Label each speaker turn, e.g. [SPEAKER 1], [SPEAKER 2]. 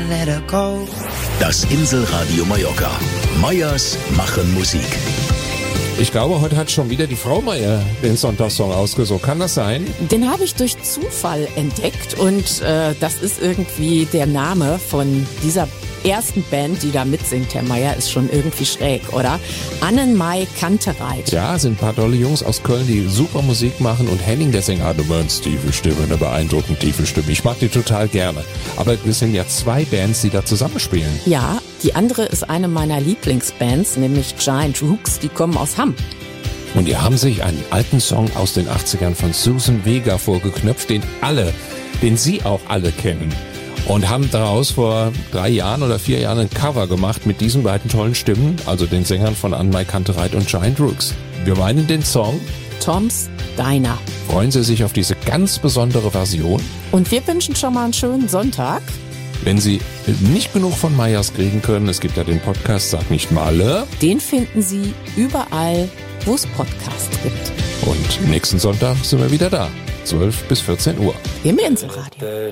[SPEAKER 1] let her go.
[SPEAKER 2] Das Inselradio Mallorca. Meyers machen Musik.
[SPEAKER 3] Ich glaube, heute hat schon wieder die Frau Meyer den Sonntagssong ausgesucht. Kann das sein?
[SPEAKER 4] Den habe ich durch Zufall entdeckt und das ist irgendwie der Name von dieser ersten Band, die da mitsingt. Herr Meyer ist schon irgendwie schräg, oder? Annenmai Kantereit.
[SPEAKER 3] Ja, sind ein paar tolle Jungs aus Köln, die super Musik machen und Henning, der Sänger, hat immer eine tiefe Stimme, eine beeindruckend tiefe Stimme. Ich mag die total gerne. Aber es sind ja zwei Bands, die da zusammenspielen.
[SPEAKER 4] Ja, die andere ist eine meiner Lieblingsbands, nämlich Giant Rooks, die kommen aus Hamm.
[SPEAKER 3] Und die haben sich einen alten Song aus den 80ern von Susan Vega vorgeknöpft, den Sie auch alle kennen. Und haben daraus vor 3 Jahren oder 4 Jahren ein Cover gemacht mit diesen beiden tollen Stimmen, also den Sängern von Annenmai Kantereit und Giant Rooks. Wir meinen den Song
[SPEAKER 4] Tom's Diner.
[SPEAKER 3] Freuen Sie sich auf diese ganz besondere Version.
[SPEAKER 4] Und wir wünschen schon mal einen schönen Sonntag.
[SPEAKER 3] Wenn Sie nicht genug von Meyers kriegen können, es gibt ja den Podcast Sag nicht Malle.
[SPEAKER 4] Den finden Sie überall, wo es Podcasts gibt.
[SPEAKER 3] Und nächsten Sonntag sind wir wieder da, 12 bis 14 Uhr.
[SPEAKER 4] Im Inselradio.